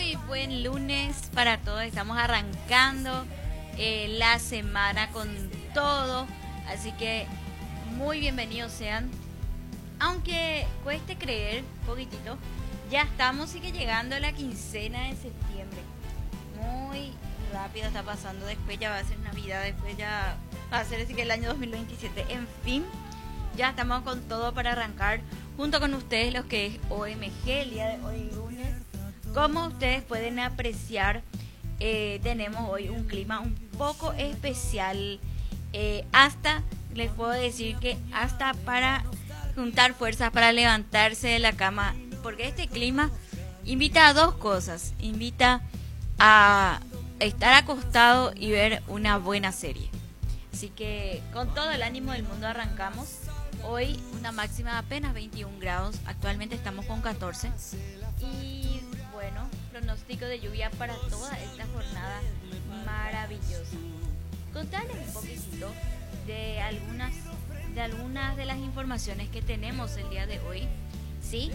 Muy buen lunes para todos. Estamos arrancando la semana con todo. Así que muy bienvenidos sean. Aunque cueste creer un poquitito, ya estamos llegando a la quincena de septiembre. Muy rápido está pasando. Después ya va a ser Navidad. Después ya va a ser así que el año 2027. En fin, ya estamos con todo para arrancar junto con ustedes los que es OMG el día de hoy lunes. Como ustedes pueden apreciar, tenemos hoy un clima un poco especial. Hasta, les puedo decir que hasta para juntar fuerzas para levantarse de la cama. Porque este clima invita a dos cosas. Invita a estar acostado y ver una buena serie. Así que con todo el ánimo del mundo arrancamos. Hoy una máxima de apenas 21 grados. Actualmente estamos con 14. Y bueno, pronóstico de lluvia para toda esta jornada maravillosa. Contarles un poquitito de algunas de las informaciones que tenemos el día de hoy. ¿Sí?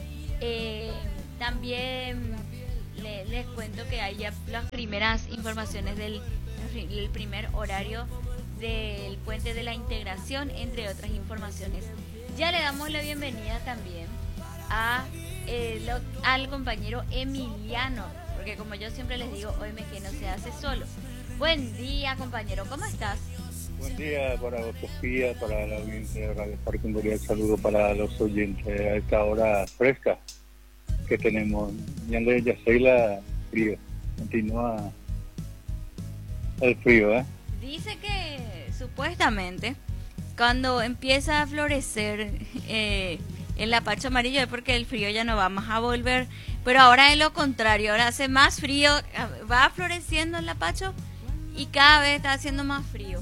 También les cuento que hay ya las primeras informaciones del primer horario del Puente de la Integración, entre otras informaciones. Ya le damos la bienvenida también al compañero Emiliano, porque como yo siempre les digo, OMG no se hace solo. Buen día, compañero, ¿cómo estás? Buen día para vos, Sofía, para la audiencia de Radio Parque. Un cordial saludo para los oyentes a esta hora fresca que tenemos. Yandel Yaceila, frío. Continúa el frío, ¿eh? Dice que supuestamente cuando empieza a florecer el lapacho amarillo es porque el frío ya no va más a volver, pero ahora es lo contrario, ahora hace más frío, va floreciendo el lapacho y cada vez está haciendo más frío.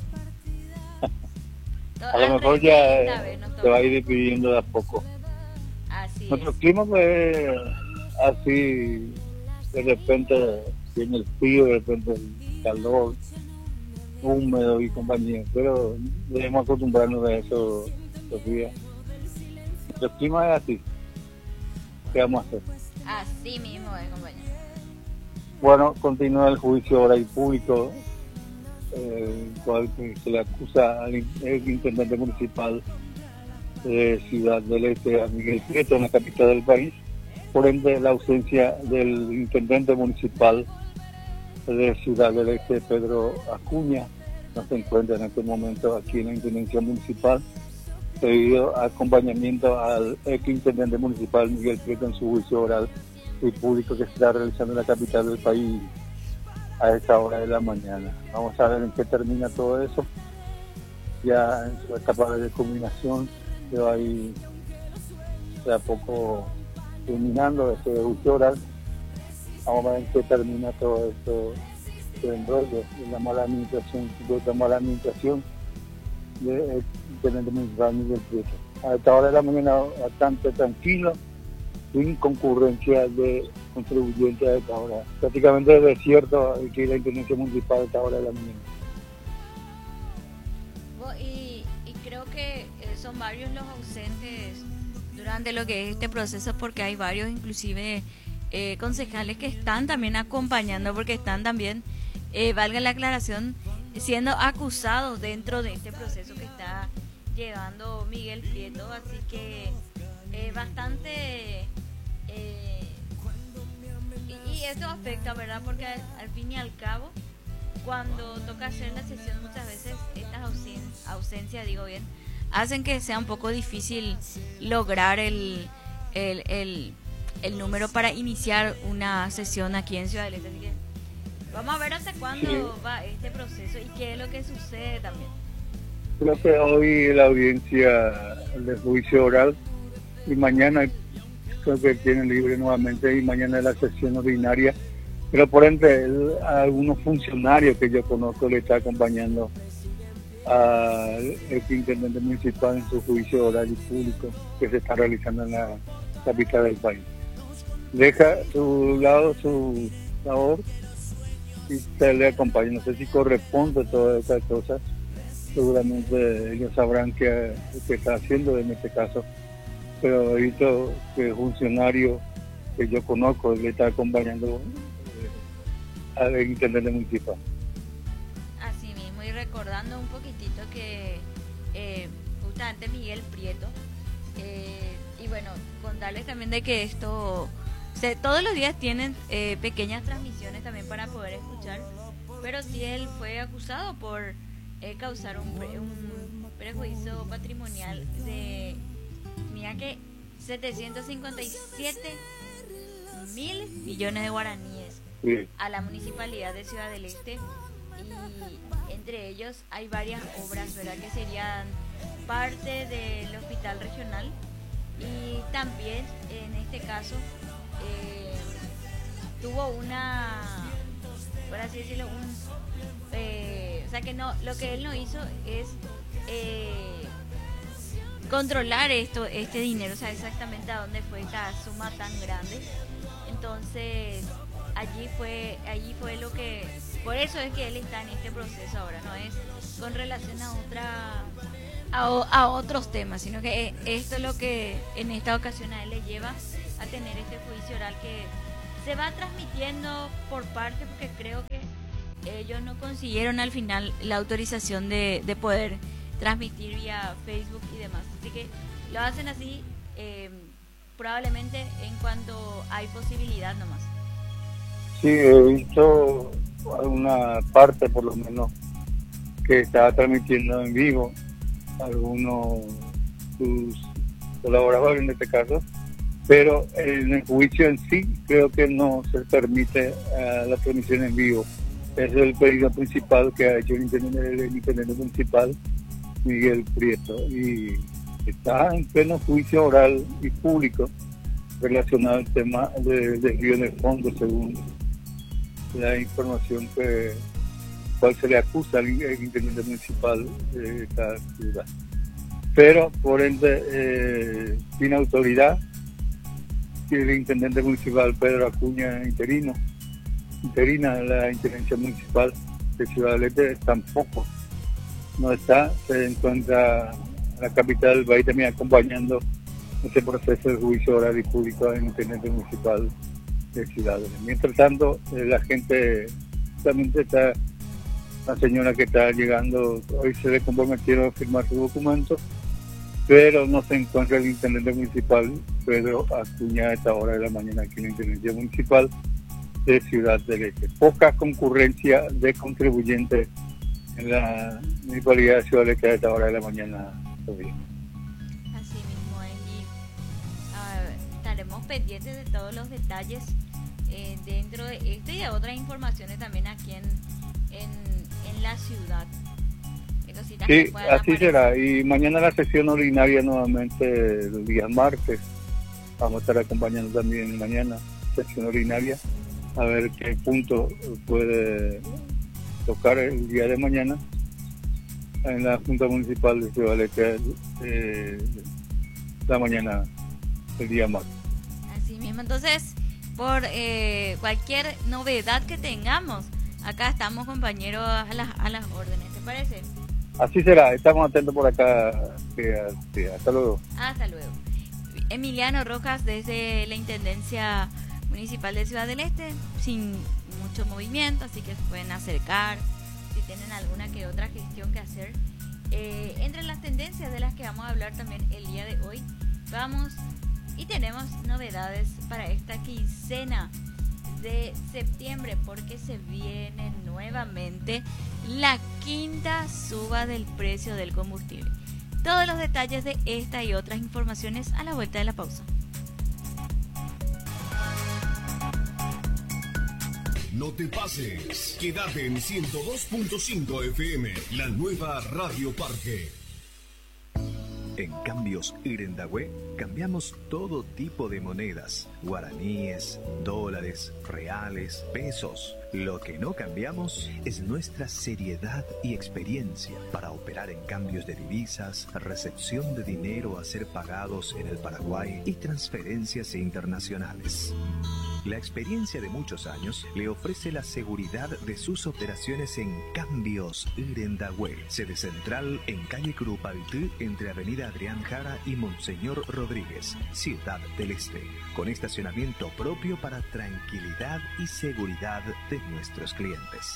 A lo mejor ya se va a ir despidiendo de a poco. Así Nuestro es. clima pues así, de repente viene el frío, de repente el calor, húmedo y compañía, pero debemos acostumbrarnos a eso, Sofía. El clima es así. ¿Qué vamos a hacer? Así mismo es, compañero. Bueno, continúa el juicio oral público, cual se le acusa al intendente municipal de Ciudad del Este, a Miguel Prieto, en la capital del país. Por ende, la ausencia del intendente municipal de Ciudad del Este, Pedro Acuña, no se encuentra en este momento aquí en la intendencia municipal, debido a acompañamiento al ex intendente municipal Miguel Prieto en su juicio oral y público que se está realizando en la capital del país a esta hora de la mañana. Vamos a ver en qué termina todo eso. Ya en su etapa de culminación se va a ir de a poco terminando este juicio oral. Vamos a ver en qué termina todo esto, este embrollo de la mala administración, supuesta mala administración del intendente municipal Miguel Prieto. A esta hora de la mañana bastante tranquilo, sin concurrencia de contribuyentes a esta hora. Prácticamente desierto aquí la intendencia municipal a esta hora de la mañana. Y creo que son varios los ausentes durante lo que es este proceso, porque hay varios inclusive concejales que están también acompañando, porque están también, valga la aclaración, siendo acusados dentro de este proceso que está llevando Miguel Prieto. Así que bastante... y eso afecta, ¿verdad? Porque al fin y al cabo, cuando toca hacer la sesión, muchas veces estas ausencias, digo bien, hacen que sea un poco difícil lograr el número para iniciar una sesión aquí en Ciudad del Este. Así que vamos a ver hasta cuándo va este proceso y qué es lo que sucede también. Creo que hoy la audiencia de juicio oral y mañana creo que tienen libre nuevamente, y mañana es la sesión ordinaria, pero por ende algunos funcionarios que yo conozco le está acompañando al intendente municipal en su juicio oral y público que se está realizando en la capital del país. Deja su lado, su labor, y se le acompaña. No sé si corresponde todas esas cosas, seguramente ellos sabrán qué está haciendo en este caso, pero he visto que el funcionario que yo conozco le está acompañando al intendente municipal. Así mismo, y recordando un poquitito que justamente Miguel Prieto, y bueno, contarles también de que esto, todos los días tienen pequeñas transmisiones también para poder escuchar, pero sí él fue acusado por causar un prejuicio patrimonial de, mira que 757 mil millones de guaraníes a la municipalidad de Ciudad del Este, y entre ellos hay varias obras, ¿verdad?, que serían parte del hospital regional, y también en este caso tuvo una, por así decirlo, o sea que no, lo que él no hizo es controlar este dinero, o sea, exactamente a dónde fue esta suma tan grande. Entonces allí fue lo que, por eso es que él está en este proceso ahora, no es con relación a otros temas, sino que esto es lo que en esta ocasión a él le lleva a tener este juicio oral que se va transmitiendo por parte, porque creo que ellos no consiguieron al final la autorización de poder transmitir vía Facebook y demás, así que lo hacen así probablemente en cuanto hay posibilidad nomás. Sí, he visto alguna parte por lo menos que estaba transmitiendo en vivo algunos sus colaboradores en este caso, pero en el juicio en sí creo que no se permite la transmisión en vivo. Es el pedido principal que ha hecho el intendente municipal Miguel Prieto, y está en pleno juicio oral y público relacionado al tema de desvío de fondos, según la información cual se le acusa al intendente municipal de esta ciudad. Pero por ende sin autoridad, el intendente municipal Pedro Acuña interina la intendencia municipal de Ciudad del Este, tampoco no está, se encuentra la capital del país también acompañando ese proceso de juicio oral y público en el intendente municipal de Ciudad del Este. Mientras tanto, la gente, también está la señora que está llegando, hoy se le comprometieron a firmar su documento, pero no se encuentra el intendente municipal Pedro Acuña a esta hora de la mañana aquí en la intendencia municipal de Ciudad del Este. Poca concurrencia de contribuyentes en la municipalidad de Ciudad del Este a esta hora de la mañana todavía. Así mismo es, y estaremos pendientes de todos los detalles dentro de esto y de otras informaciones también aquí en la ciudad. Sí, así será. Y mañana la sesión ordinaria nuevamente el día martes. Vamos a estar acompañando también mañana sesión ordinaria, a ver qué punto puede tocar el día de mañana en la Junta Municipal de Ciudad del Este, la mañana el día martes. Así mismo, entonces, por cualquier novedad que tengamos, acá estamos, compañeros, a las órdenes, ¿te parece? Así será, estamos atentos por acá. Hasta luego. Hasta luego. Emiliano Rojas, desde la Intendencia Municipal de Ciudad del Este, sin mucho movimiento, así que se pueden acercar si tienen alguna que otra gestión que hacer. Entre las tendencias de las que vamos a hablar también el día de hoy, vamos y tenemos novedades para esta quincena de septiembre, porque se viene nuevamente la quinta suba del precio del combustible. Todos los detalles de esta y otras informaciones a la vuelta de la pausa. No te pases, quédate en 102.5 FM, la nueva Radio Parque. En Cambios Irendahue cambiamos todo tipo de monedas, guaraníes, dólares, reales, pesos. Lo que no cambiamos es nuestra seriedad y experiencia para operar en cambios de divisas, recepción de dinero a ser pagados en el Paraguay y transferencias internacionales. La experiencia de muchos años le ofrece la seguridad de sus operaciones en Cambios Irendahue. Sede central en calle Curupaytí, entre Avenida Adrián Jara y Monseñor Rodríguez, Ciudad del Este, con estacionamiento propio para tranquilidad y seguridad de nuestros clientes.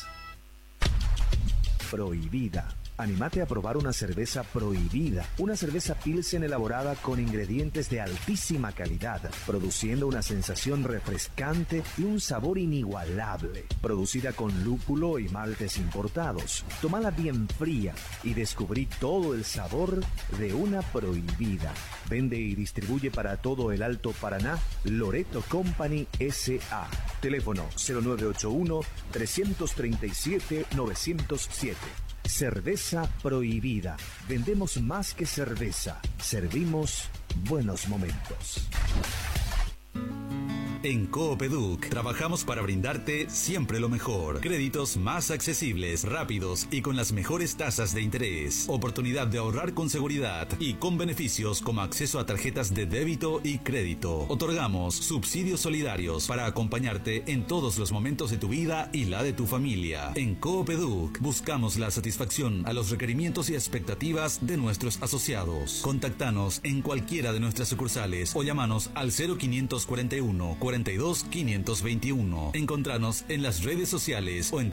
Prohibida. Anímate a probar una cerveza Prohibida, una cerveza Pilsen elaborada con ingredientes de altísima calidad, produciendo una sensación refrescante y un sabor inigualable. Producida con lúpulo y maltes importados. Tómala bien fría y descubrí todo el sabor de una Prohibida. Vende y distribuye para todo el Alto Paraná Loreto Company S.A. Teléfono 0981-337-907. Cerveza Prohibida. Vendemos más que cerveza. Servimos buenos momentos. En Coopeduc trabajamos para brindarte siempre lo mejor. Créditos más accesibles, rápidos y con las mejores tasas de interés. Oportunidad de ahorrar con seguridad y con beneficios como acceso a tarjetas de débito y crédito. Otorgamos subsidios solidarios para acompañarte en todos los momentos de tu vida y la de tu familia. En Coopeduc buscamos la satisfacción a los requerimientos y expectativas de nuestros asociados. Contactanos en cualquiera de nuestras sucursales o llamanos al 0541 42 521. Encontranos en las redes sociales o en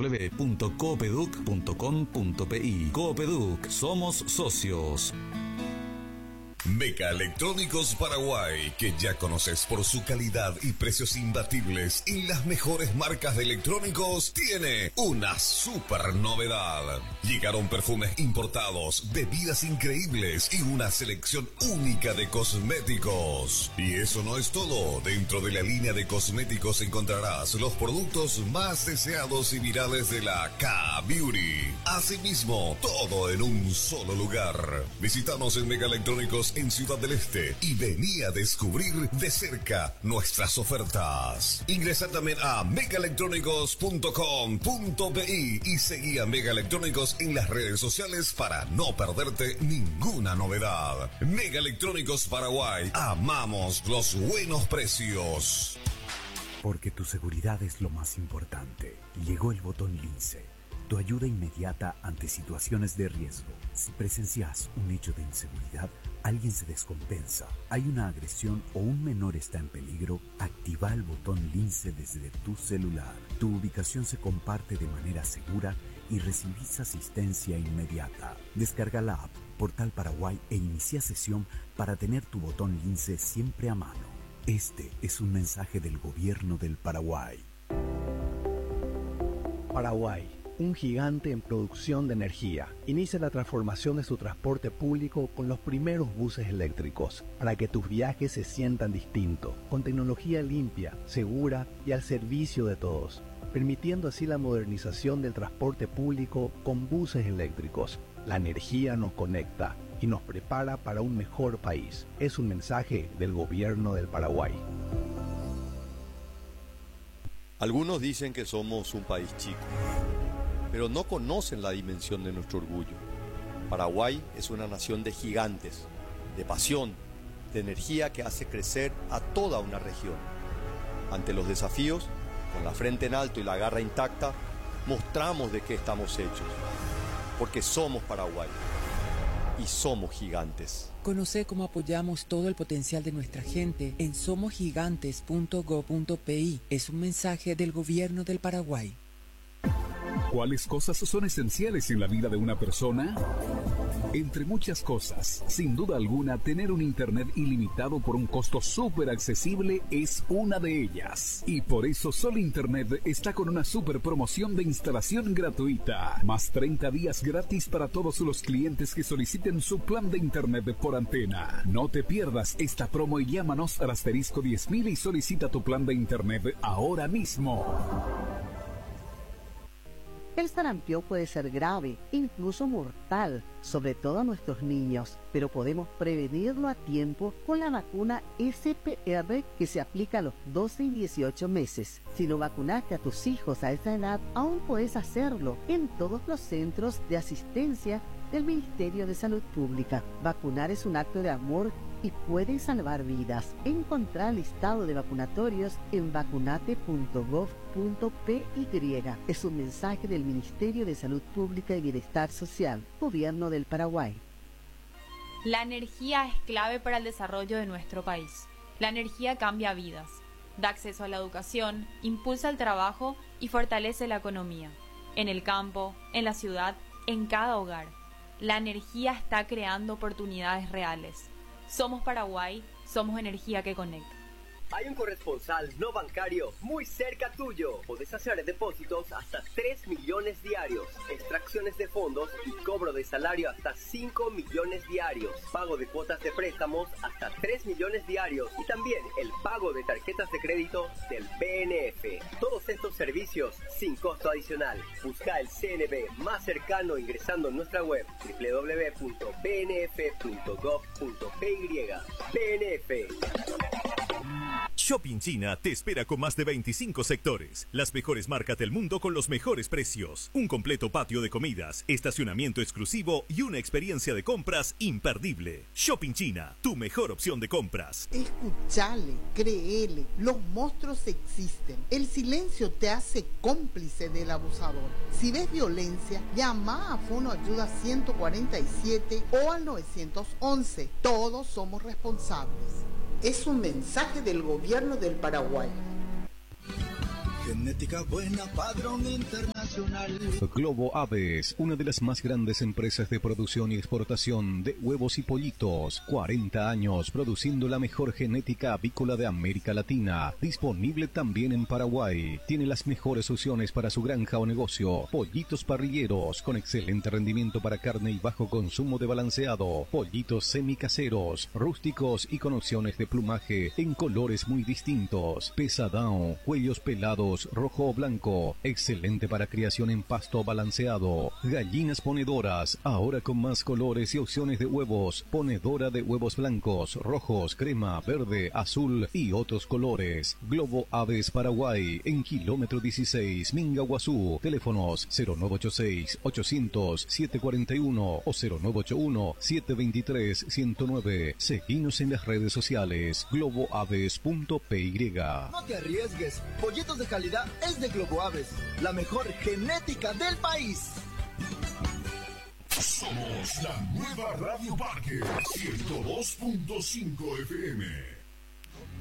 www.coopeduc.com.pi. Coopeduc, somos socios. Meca Electrónicos Paraguay, que ya conoces por su calidad y precios imbatibles y las mejores marcas de electrónicos, tiene una super novedad. Llegaron perfumes importados, bebidas increíbles y una selección única de cosméticos. Y eso no es todo. Dentro de la línea de cosméticos encontrarás los productos más deseados y virales de la K-Beauty. Asimismo, todo en un solo lugar. Visítanos en Meca Electrónicos en Ciudad del Este y vení a descubrir de cerca nuestras ofertas. Ingresa también a megaelectrónicos.com.pi y seguí a Mega Electrónicos en las redes sociales para no perderte ninguna novedad. Mega Electrónicos Paraguay, amamos los buenos precios. Porque tu seguridad es lo más importante. Llegó el botón Lince, tu ayuda inmediata ante situaciones de riesgo. Si presencias un hecho de inseguridad, alguien se descompensa, hay una agresión o un menor está en peligro, activa el botón Lince desde tu celular. Tu ubicación se comparte de manera segura y recibís asistencia inmediata. Descarga la app Portal Paraguay e inicia sesión para tener tu botón Lince siempre a mano. Este es un mensaje del Gobierno del Paraguay. Paraguay, un gigante en producción de energía, inicia la transformación de su transporte público con los primeros buses eléctricos, para que tus viajes se sientan distintos, con tecnología limpia, segura y al servicio de todos, permitiendo así la modernización del transporte público con buses eléctricos. La energía nos conecta y nos prepara para un mejor país. Es un mensaje del Gobierno del Paraguay. Algunos dicen que somos un país chico, pero no conocen la dimensión de nuestro orgullo. Paraguay es una nación de gigantes, de pasión, de energía que hace crecer a toda una región. Ante los desafíos, con la frente en alto y la garra intacta, mostramos de qué estamos hechos, porque somos Paraguay y somos gigantes. Conoce cómo apoyamos todo el potencial de nuestra gente en somosgigantes.go.pi. Es un mensaje del Gobierno del Paraguay. ¿Cuáles cosas son esenciales en la vida de una persona? Entre muchas cosas, sin duda alguna, tener un internet ilimitado por un costo súper accesible es una de ellas. Y por eso Sol Internet está con una súper promoción de instalación gratuita. Más 30 días gratis para todos los clientes que soliciten su plan de internet por antena. No te pierdas esta promo y llámanos al asterisco 10.000 y solicita tu plan de internet ahora mismo. El sarampión puede ser grave, incluso mortal, sobre todo a nuestros niños, pero podemos prevenirlo a tiempo con la vacuna SPR que se aplica a los 12 y 18 meses. Si no vacunaste a tus hijos a esa edad, aún puedes hacerlo en todos los centros de asistencia del Ministerio de Salud Pública. Vacunar es un acto de amor y puede salvar vidas. Encontrá el listado de vacunatorios en vacunate.gov.py. Es un mensaje del Ministerio de Salud Pública y Bienestar Social, Gobierno del Paraguay. La energía es clave para el desarrollo de nuestro país. La energía cambia vidas, da acceso a la educación, impulsa el trabajo y fortalece la economía. En el campo, en la ciudad, en cada hogar. La energía está creando oportunidades reales. Somos Paraguay, somos energía que conecta. Hay un corresponsal no bancario muy cerca tuyo. Podés hacer depósitos hasta 3 millones diarios, extracciones de fondos y cobro de salario hasta 5 millones diarios, pago de cuotas de préstamos hasta 3 millones diarios y también el pago de tarjetas de crédito del BNF. Todos estos servicios sin costo adicional. Busca el CNB más cercano ingresando en nuestra web www.bnf.gov.py. BNF. Shopping China te espera con más de 25 sectores, las mejores marcas del mundo con los mejores precios, un completo patio de comidas, estacionamiento exclusivo y una experiencia de compras imperdible. Shopping China, tu mejor opción de compras. Escuchale, créele, los monstruos existen. El silencio te hace cómplice del abusador. Si ves violencia, llama a Fono Ayuda 147 o al 911. Todos somos responsables. Es un mensaje del Gobierno del Paraguay. Genética buena, padrón internacional. Globo Aves, una de las más grandes empresas de producción y exportación de huevos y pollitos. 40 años produciendo la mejor genética avícola de América Latina. Disponible también en Paraguay. Tiene las mejores opciones para su granja o negocio. Pollitos parrilleros con excelente rendimiento para carne y bajo consumo de balanceado. Pollitos semicaseros, rústicos y con opciones de plumaje en colores muy distintos. Pesadão, cuellos pelados, rojo o blanco, excelente para criación en pasto balanceado. Gallinas ponedoras, ahora con más colores y opciones de huevos. Ponedora de huevos blancos, rojos, crema, verde, azul y otros colores. Globo Aves Paraguay, en kilómetro 16, Mingaguazú. Teléfonos 0986-800-741 o 0981-723-109. Seguinos en las redes sociales, globoaves.py. No te arriesgues, pollitos de calidad es de Globo Aves, la mejor genética del país. Somos la nueva Radio Parque 102.5 FM.